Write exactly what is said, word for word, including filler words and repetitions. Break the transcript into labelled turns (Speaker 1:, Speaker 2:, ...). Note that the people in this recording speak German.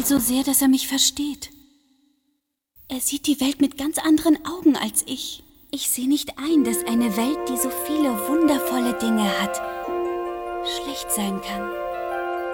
Speaker 1: will so sehr, dass er mich versteht. Er sieht die Welt mit ganz anderen Augen als ich. Ich sehe nicht ein, dass eine Welt, die so viele wundervolle Dinge hat, schlecht sein kann.